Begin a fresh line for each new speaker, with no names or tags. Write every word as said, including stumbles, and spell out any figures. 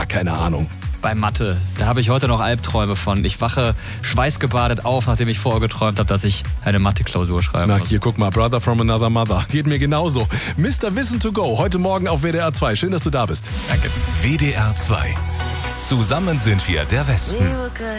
keine Ahnung.
Bei Mathe, da habe ich heute noch Albträume von. Ich wache schweißgebadet auf, nachdem ich vorher geträumt habe, dass ich eine Mathe-Klausur schreiben
Na,
muss.
hier, guck mal, Brother from another mother. Geht mir genauso. Mister Wissen to go, heute Morgen auf W D R zwei. Schön, dass du da bist.
Danke.
W D R zwei. Zusammen sind wir der Westen.